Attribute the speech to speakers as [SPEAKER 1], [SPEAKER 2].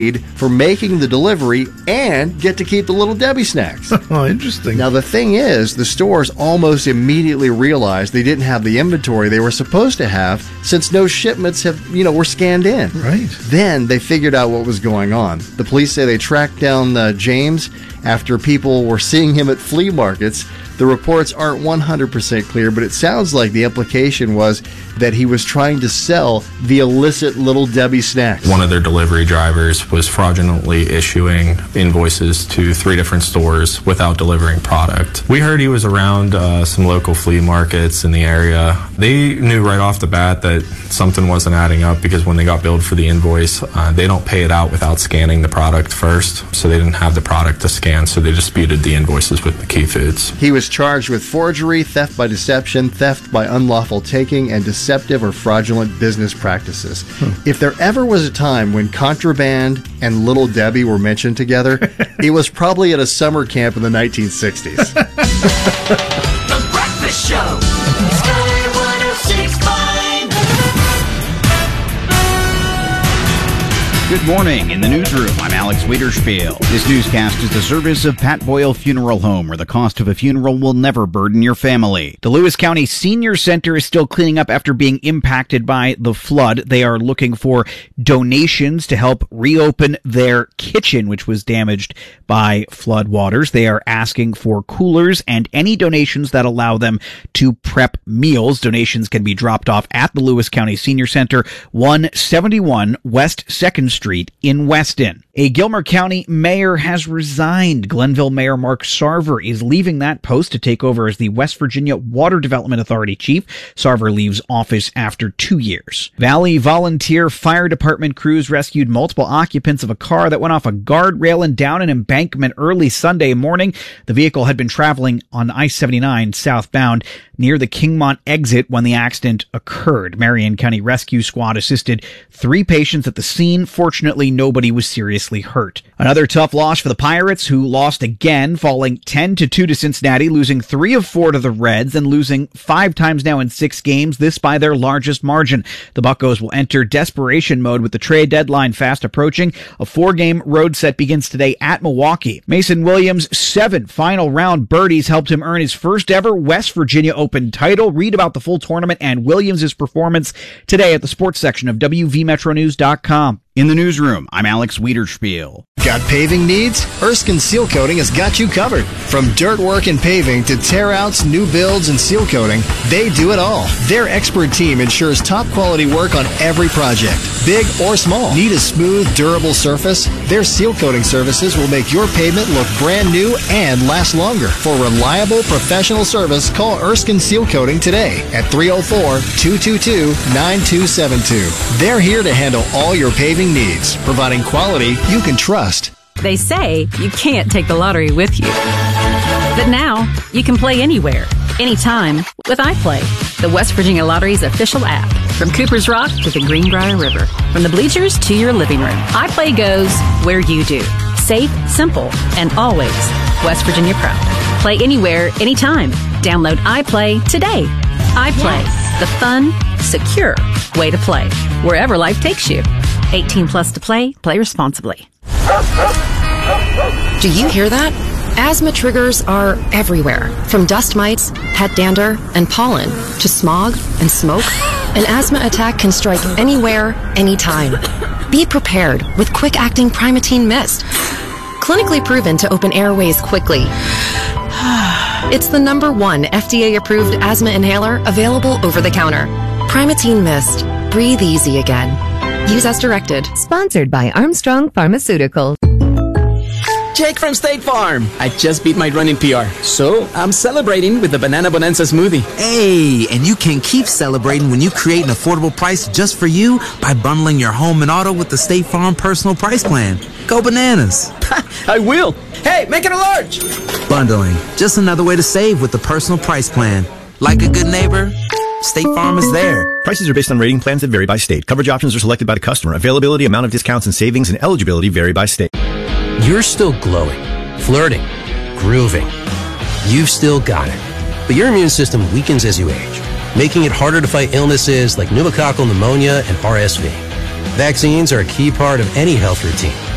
[SPEAKER 1] for making the delivery and get to keep the Little Debbie snacks.
[SPEAKER 2] Oh, interesting.
[SPEAKER 1] Now, the thing is, the stores almost immediately realized they didn't have the inventory they were supposed to have since no shipments were scanned in.
[SPEAKER 2] Right.
[SPEAKER 1] Then they figured out what was going on. The police say they tracked down James after people were seeing him at flea markets. The reports aren't 100% clear, but it sounds like the implication was that he was trying to sell the illicit Little Debbie snacks.
[SPEAKER 3] One of their delivery drivers was fraudulently issuing invoices to 3 different stores without delivering product. We heard he was around some local flea markets in the area. They knew right off the bat that something wasn't adding up because when they got billed for the invoice, they don't pay it out without scanning the product first, so they didn't have the product to scan, so they disputed the invoices with McKee Foods.
[SPEAKER 1] He was charged with forgery, theft by deception, theft by unlawful taking, and deceptive or fraudulent business practices. If there ever was a time when contraband and Little Debbie were mentioned together, it was probably at a summer camp in the 1960s.
[SPEAKER 4] The Breakfast Show. Sky 106.5.
[SPEAKER 5] Good morning. In the newsroom, I'm Alex Wiederspiel. This newscast is the service of Pat Boyle Funeral Home, where the cost of a funeral will never burden your family. The Lewis County Senior Center is still cleaning up after being impacted by the flood. They are looking for donations to help reopen their kitchen, which was damaged by flood waters. They are asking for coolers and any donations that allow them to prep meals. Donations can be dropped off at the Lewis County Senior Center, 171 West 2nd Street in Weston. A Gilmer County mayor has resigned. Glenville Mayor Mark Sarver is leaving that post to take over as the West Virginia Water Development Authority chief. Sarver leaves office after 2 years. Valley Volunteer Fire Department crews rescued multiple occupants of a car that went off a guardrail and down an embankment early Sunday morning. The vehicle had been traveling on I-79 southbound near the Kingmont exit when the accident occurred. Marion County Rescue Squad assisted 3 patients at the scene. Fortunately, nobody was seriously hurt. Another tough loss for the Pirates, who lost again, falling 10-2 to Cincinnati, losing 3 of 4 to the Reds and losing 5 times now in 6 games, this by their largest margin. The Buccos will enter desperation mode with the trade deadline fast approaching. A 4-game road set begins today at Milwaukee. Mason Williams' 7 final round birdies helped him earn his first ever West Virginia Open title. Read about the full tournament and Williams' performance today at the sports section of WVMetroNews.com. In the newsroom, I'm Alex Wiederspiel.
[SPEAKER 6] Got paving needs? Erskine Seal Coating has got you covered. From dirt work and paving to tear-outs, new builds, and seal coating, they do it all. Their expert team ensures top quality work on every project, big or small. Need a smooth, durable surface? Their seal coating services will make your pavement look brand new and last longer. For reliable, professional service, call Erskine Seal Coating today at 304-222-9272. They're here to handle all your paving needs, providing quality you can trust.
[SPEAKER 7] They say you can't take the lottery with you. But now, you can play anywhere, anytime, with iPlay, the West Virginia Lottery's official app. From Cooper's Rock to the Greenbrier River, from the bleachers to your living room, iPlay goes where you do. Safe, simple, and always West Virginia proud. Play anywhere, anytime. Download iPlay today. iPlay, the fun, secure way to play, wherever life takes you. 18 plus to play. Play responsibly.
[SPEAKER 8] Do you hear that? Asthma triggers are everywhere. From dust mites, pet dander, and pollen, to smog and smoke. An asthma attack can strike anywhere, anytime. Be prepared with quick-acting Primatene Mist. Clinically proven to open airways quickly. It's the #1 FDA-approved asthma inhaler available over the counter. Primatene Mist. Breathe easy again. Use as directed.
[SPEAKER 9] Sponsored by Armstrong Pharmaceuticals.
[SPEAKER 10] Jake from State Farm. I just beat my running PR, so I'm celebrating with the Banana Bonanza smoothie.
[SPEAKER 11] Hey, and you can keep celebrating when you create an affordable price just for you by bundling your home and auto with the State Farm Personal Price Plan. Go bananas.
[SPEAKER 10] I will. Hey, make it a large.
[SPEAKER 11] Bundling. Just another way to save with the Personal Price Plan. Like a good neighbor, State Farm is there.
[SPEAKER 12] Prices are based on rating plans that vary by state. Coverage options are selected by the customer. Availability, amount of discounts and savings, and eligibility vary by state.
[SPEAKER 13] You're still glowing, flirting, grooving. You've still got it. But your immune system weakens as you age, making it harder to fight illnesses like pneumococcal pneumonia and RSV. Vaccines are a key part of any health routine.